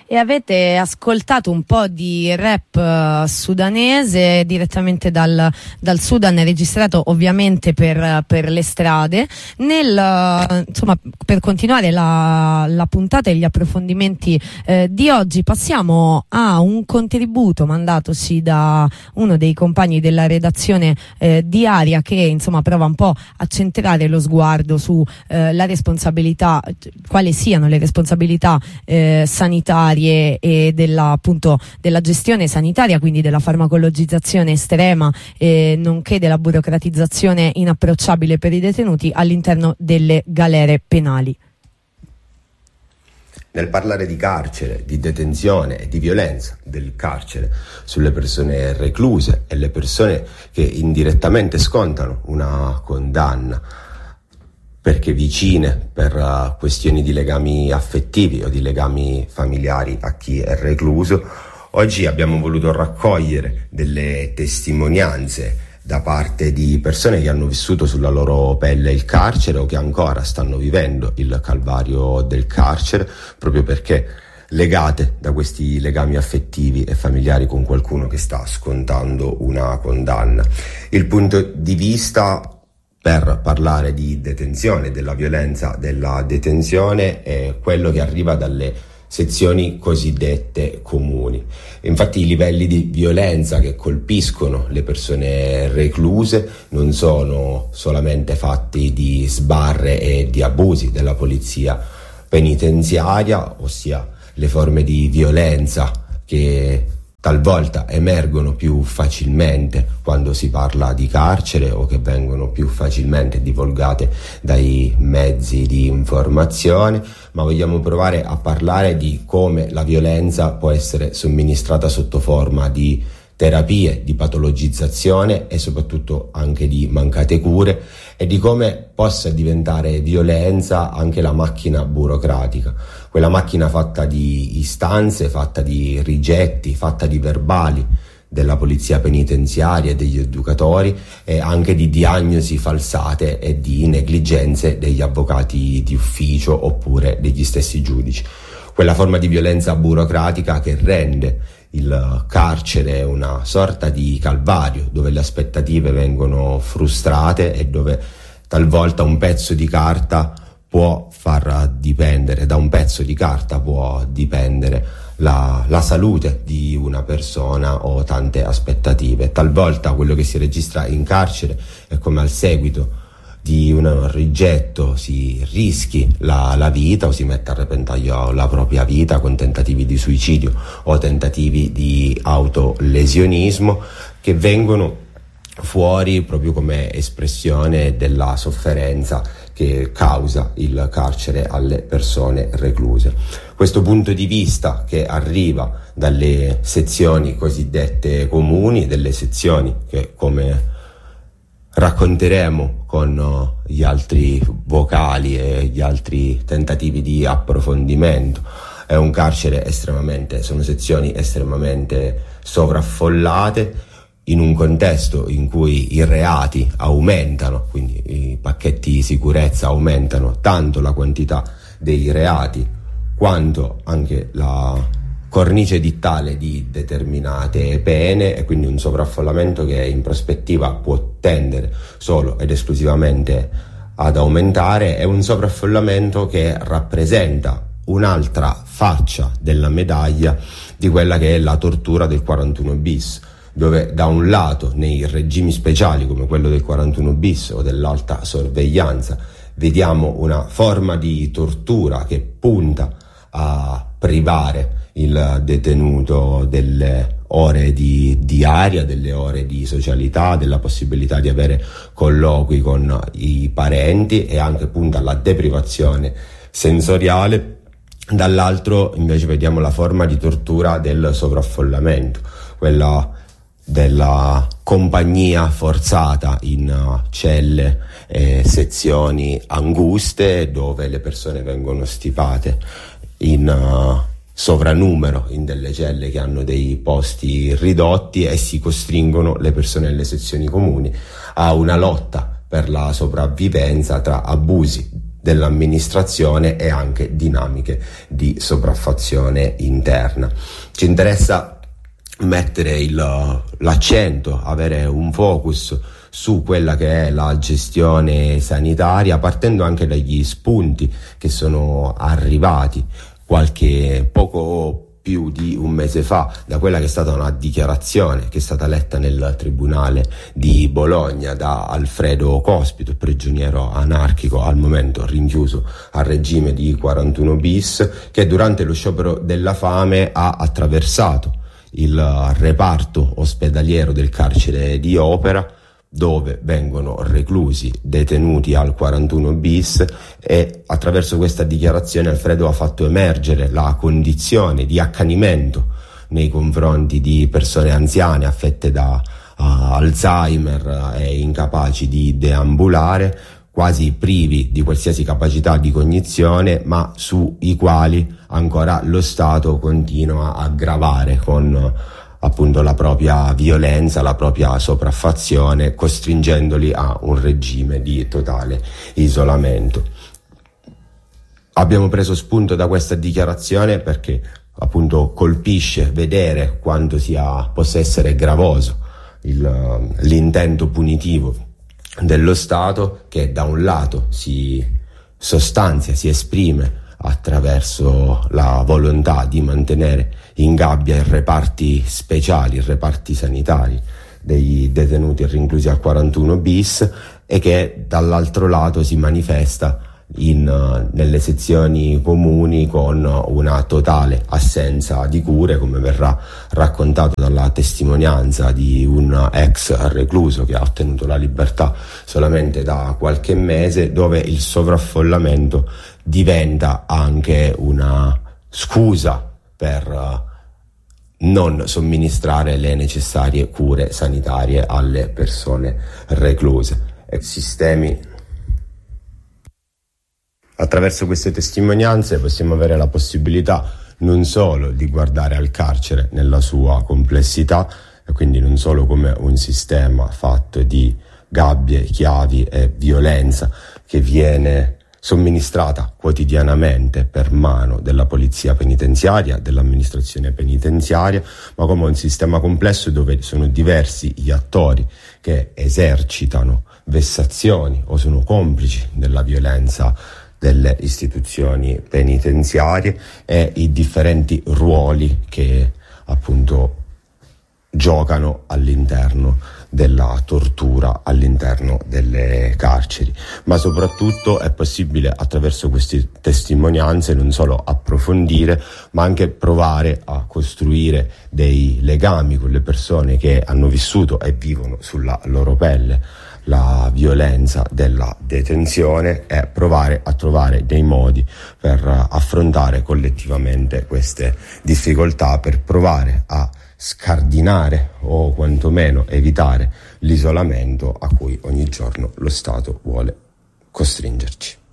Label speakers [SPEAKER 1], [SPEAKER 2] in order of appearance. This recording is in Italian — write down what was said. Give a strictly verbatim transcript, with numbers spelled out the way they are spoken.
[SPEAKER 1] e avete ascoltato un po' di rap uh, sudanese direttamente dal, dal Sudan, registrato ovviamente per, per le strade. Nel, uh, insomma, per continuare la, la puntata e gli approfondimenti eh, di oggi, passiamo a un contributo mandatoci da uno dei compagni della redazione eh, di Aria, che insomma prova un po' a centrare lo sguardo su eh, la responsabilità, quali siano le responsabilità eh, sanitarie e della, appunto, della gestione sanitaria, quindi della farmacologizzazione estrema, eh, nonché della burocratizzazione inapprocciabile per i detenuti all'interno delle galere penali.
[SPEAKER 2] Nel parlare di carcere, di detenzione e di violenza del carcere sulle persone recluse e le persone che indirettamente scontano una condanna perché vicine per uh, questioni di legami affettivi o di legami familiari a chi è recluso, oggi abbiamo voluto raccogliere delle testimonianze da parte di persone che hanno vissuto sulla loro pelle il carcere o che ancora stanno vivendo il calvario del carcere, proprio perché legate da questi legami affettivi e familiari con qualcuno che sta scontando una condanna. Il punto di vista per parlare di detenzione, della violenza della detenzione, è quello che arriva dalle sezioni cosiddette comuni. Infatti i livelli di violenza che colpiscono le persone recluse non sono solamente fatti di sbarre e di abusi della polizia penitenziaria, ossia le forme di violenza che talvolta emergono più facilmente quando si parla di carcere o che vengono più facilmente divulgate dai mezzi di informazione, ma vogliamo provare a parlare di come la violenza può essere somministrata sotto forma di terapie, di patologizzazione e soprattutto anche di mancate cure, e di come possa diventare violenza anche la macchina burocratica, quella macchina fatta di istanze, fatta di rigetti, fatta di verbali della polizia penitenziaria e degli educatori, e anche di diagnosi falsate e di negligenze degli avvocati di ufficio oppure degli stessi giudici. Quella forma di violenza burocratica che rende il carcere una sorta di calvario, dove le aspettative vengono frustrate e dove talvolta un pezzo di carta può far dipendere, da un pezzo di carta può dipendere la, la salute di una persona o tante aspettative. Talvolta quello che si registra in carcere è come al seguito di un rigetto si rischi la, la vita o si mette a repentaglio la propria vita con tentativi di suicidio o tentativi di autolesionismo che vengono fuori proprio come espressione della sofferenza che causa il carcere alle persone recluse. Questo punto di vista, che arriva dalle sezioni cosiddette comuni, delle sezioni che, come racconteremo con gli altri vocali e gli altri tentativi di approfondimento, è un carcere estremamente, sono sezioni estremamente sovraffollate, in un contesto in cui i reati aumentano, quindi i pacchetti di sicurezza aumentano tanto la quantità dei reati quanto anche la cornice edittale di determinate pene, e quindi un sovraffollamento che in prospettiva può tendere solo ed esclusivamente ad aumentare. È un sovraffollamento che rappresenta un'altra faccia della medaglia di quella che è la tortura del quarantuno bis, dove da un lato nei regimi speciali come quello del quarantuno bis o dell'alta sorveglianza vediamo una forma di tortura che punta a privare il detenuto delle ore di diaria, delle ore di socialità, della possibilità di avere colloqui con i parenti, e anche punta alla deprivazione sensoriale. Dall'altro invece vediamo la forma di tortura del sovraffollamento, quella della compagnia forzata in celle e sezioni anguste, dove le persone vengono stipate in uh, sovranumero in delle celle che hanno dei posti ridotti, e si costringono le persone nelle sezioni comuni a una lotta per la sopravvivenza tra abusi dell'amministrazione e anche dinamiche di sopraffazione interna. Ci interessa mettere il, l'accento, avere un focus su quella che è la gestione sanitaria, partendo anche dagli spunti che sono arrivati qualche poco più di un mese fa da quella che è stata una dichiarazione che è stata letta nel tribunale di Bologna da Alfredo Cospito, prigioniero anarchico al momento rinchiuso al regime di quarantuno bis, che durante lo sciopero della fame ha attraversato il reparto ospedaliero del carcere di Opera, dove vengono reclusi detenuti al quarantuno bis, e attraverso questa dichiarazione Alfredo ha fatto emergere la condizione di accanimento nei confronti di persone anziane affette da uh, Alzheimer e incapaci di deambulare, quasi privi di qualsiasi capacità di cognizione, ma sui quali ancora lo Stato continua a gravare con appunto la propria violenza, la propria sopraffazione, costringendoli a un regime di totale isolamento. Abbiamo preso spunto da questa dichiarazione perché appunto colpisce vedere quanto sia, possa essere gravoso il, l'intento punitivo dello Stato, che da un lato si sostanzia, si esprime attraverso la volontà di mantenere in gabbia i reparti speciali, i reparti sanitari dei detenuti rinchiusi al quarantuno bis, e che dall'altro lato si manifesta in, nelle sezioni comuni con una totale assenza di cure, come verrà raccontato dalla testimonianza di un ex recluso che ha ottenuto la libertà solamente da qualche mese, dove il sovraffollamento diventa anche una scusa per non somministrare le necessarie cure sanitarie alle persone recluse. E sistemi. Attraverso queste testimonianze possiamo avere la possibilità non solo di guardare al carcere nella sua complessità, e quindi non solo come un sistema fatto di gabbie, chiavi e violenza che viene somministrata quotidianamente per mano della polizia penitenziaria, dell'amministrazione penitenziaria, ma come un sistema complesso dove sono diversi gli attori che esercitano vessazioni o sono complici della violenza delle istituzioni penitenziarie, e i differenti ruoli che appunto giocano all'interno della tortura, all'interno delle carceri. Ma soprattutto è possibile attraverso queste testimonianze non solo approfondire, ma anche provare a costruire dei legami con le persone che hanno vissuto e vivono sulla loro pelle la violenza della detenzione, e provare a trovare dei modi per affrontare collettivamente queste difficoltà, per provare a scardinare o quantomeno evitare l'isolamento a cui ogni giorno lo Stato vuole costringerci.